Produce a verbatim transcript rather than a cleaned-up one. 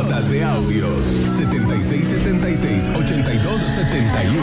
notas de audios. setenta y seis setenta y seis, ochenta y dos setenta y uno.